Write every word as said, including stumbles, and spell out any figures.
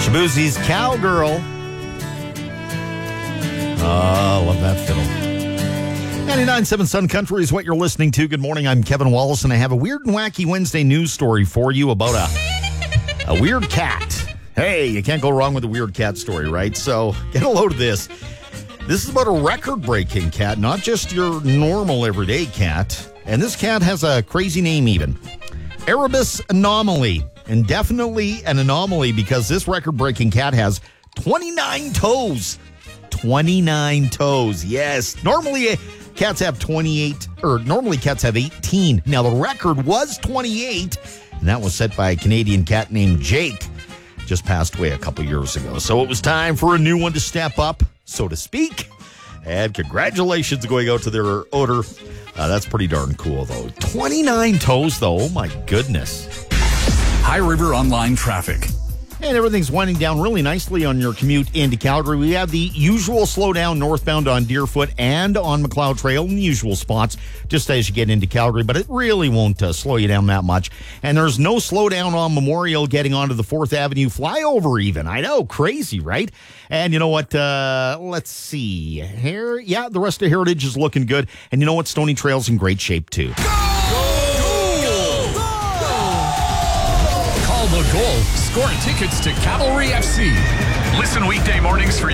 Shaboozie's Cowgirl. Oh, love that fiddle. ninety-nine point seven Sun Country is what you're listening to. Good morning, I'm Kevin Wallace, and I have a weird and wacky Wednesday news story for you about a, a weird cat. Hey, you can't go wrong with a weird cat story, right? So get a load of this. This is about a record-breaking cat, not just your normal everyday cat. And this cat has a crazy name even. Erebus Anomaly. And definitely an anomaly because this record-breaking cat has twenty-nine toes. twenty-nine toes, yes. Normally, cats have twenty-eight, or normally cats have eighteen. Now, the record was twenty-eight, and that was set by a Canadian cat named Jake. Just passed away a couple years ago. So it was time for a new one to step up, so to speak. And congratulations going out to their owner. Uh, that's pretty darn cool, though. twenty-nine toes, though. Oh, my goodness. High River Online traffic. And everything's winding down really nicely on your commute into Calgary. We have the usual slowdown northbound on Deerfoot and on McLeod Trail in the usual spots just as you get into Calgary, but it really won't uh, slow you down that much. And there's no slowdown on Memorial getting onto the fourth Avenue flyover even. I know, crazy, right? And you know what? Uh, let's see. Here, yeah, the rest of Heritage is looking good. And you know what? Stony Trail's in great shape too. The goal. Score tickets to Cavalry F C. Listen weekday mornings for